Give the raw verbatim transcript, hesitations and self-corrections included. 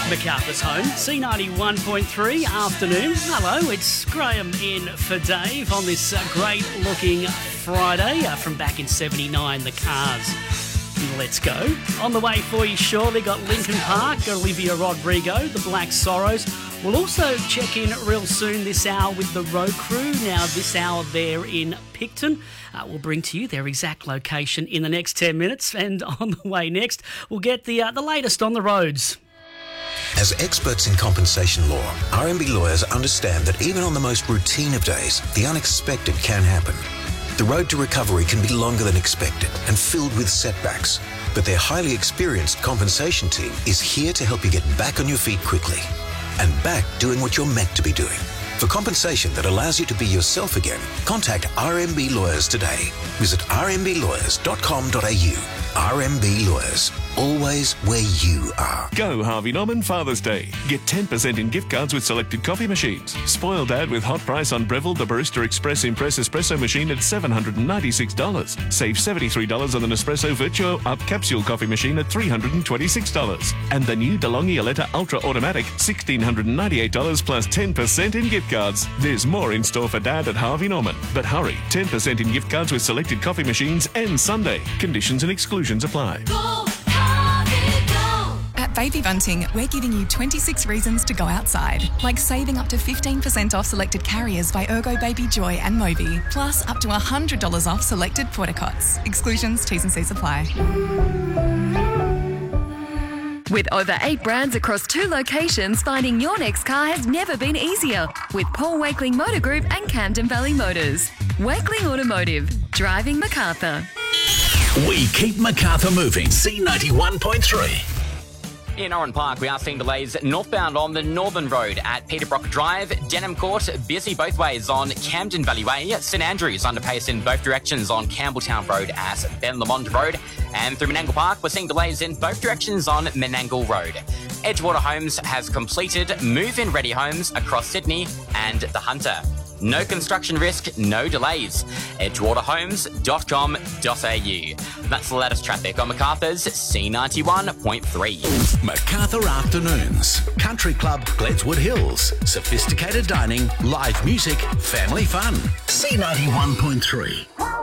Macarthur's home, C ninety-one point three afternoon. Hello, it's Graham in for Dave on this uh, great-looking Friday uh, from back in seventy-nine, the Cars. Let's go. On the way for you shortly, got Linkin Park, Olivia Rodrigo, the Black Sorrows. We'll also check in real soon this hour with the Road Crew. Now, this hour they're in Picton. Uh, we'll bring to you their exact location in the next ten minutes. And on the way next, we'll get the uh, the latest on the roads. As experts in compensation law, R M B lawyers understand that even on the most routine of days, the unexpected can happen. The road to recovery can be longer than expected and filled with setbacks, but their highly experienced compensation team is here to help you get back on your feet quickly and back doing what you're meant to be doing. For compensation that allows you to be yourself again, contact R M B Lawyers today. Visit r m b lawyers dot com dot a u. R M B Lawyers, always where you are. Go Harvey Norman Father's Day. Get ten percent in gift cards with selected coffee machines. Spoil Dad with hot price on Breville the Barista Express Impress Espresso machine at seven hundred ninety-six dollars. Save seventy-three dollars on the Nespresso Virtuo Up Capsule coffee machine at three hundred twenty-six dollars. And the new DeLonghi Aletta Ultra Automatic, one thousand six hundred ninety-eight dollars plus ten percent in gift cards. There's more in store for Dad at Harvey Norman. But hurry, ten percent in gift cards with selected coffee machines and Sunday. Conditions and exclusions apply. Go, Harvey, go. At Baby Bunting, we're giving you twenty-six reasons to go outside, like saving up to fifteen percent off selected carriers by Ergo Baby Joy and Moby, plus up to one hundred dollars off selected portacots. Exclusions, T's and C's apply. With over eight brands across two locations, finding your next car has never been easier. With Paul Wakeling Motor Group and Camden Valley Motors. Wakeling Automotive, driving Macarthur. We keep Macarthur moving. C ninety-one point three. In Oran Park, we are seeing delays northbound on the Northern Road at Peterbrook Drive, Denham Court, busy both ways on Camden Valley Way, St Andrews under pace in both directions on Campbelltown Road at Ben Lamond Road, and through Menangle Park, we're seeing delays in both directions on Menangle Road. Edgewater Homes has completed move-in ready homes across Sydney and the Hunter. No construction risk, no delays. edgewater homes dot com dot a u. That's the latest traffic on Macarthur's C ninety-one point three. Macarthur Afternoons. Country Club, Gledswood Hills. Sophisticated dining, live music, family fun. C ninety-one point three.